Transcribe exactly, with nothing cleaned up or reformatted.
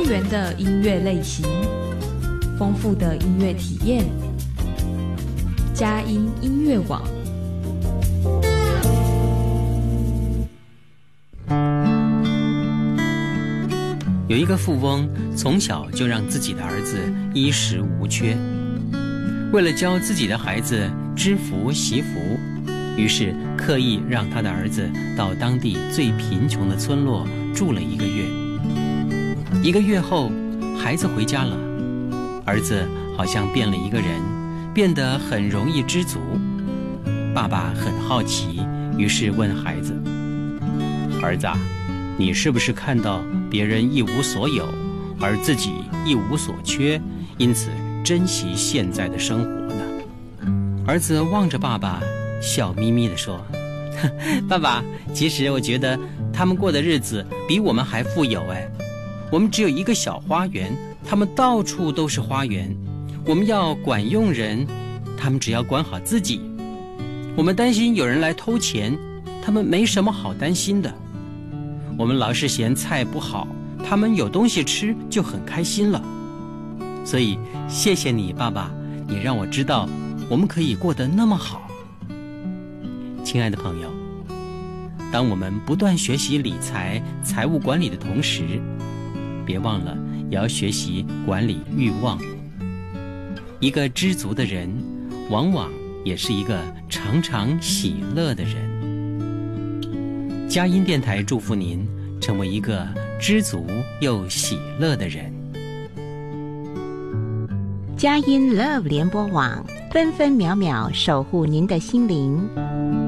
元的音乐类型，丰富的音乐体验。佳音音乐网。 有一个富翁从小就让自己的儿子衣食无缺，为了教自己的孩子知福惜福，于是刻意让他的儿子到当地最贫穷的村落住了一个月。一个月后，孩子回家了，儿子好像变了一个人，变得很容易知足。爸爸很好奇，于是问孩子：儿子啊，你是不是看到别人一无所有，而自己一无所缺，因此珍惜现在的生活呢？儿子望着爸爸，笑眯眯地说：爸爸，其实我觉得他们过的日子比我们还富有哎。我们只有一个小花园，他们到处都是花园。我们要管用人，他们只要管好自己。我们担心有人来偷钱，他们没什么好担心的。我们老是嫌菜不好，他们有东西吃就很开心了。所以谢谢你，爸爸，你让我知道我们可以过得那么好。亲爱的朋友，当我们不断学习理财、财务管理的同时，别忘了也要学习管理欲望。一个知足的人，往往也是一个常常喜乐的人。佳音电台祝福您成为一个知足又喜乐的人。 佳音 Love 联播网，分分秒秒守护您的心灵。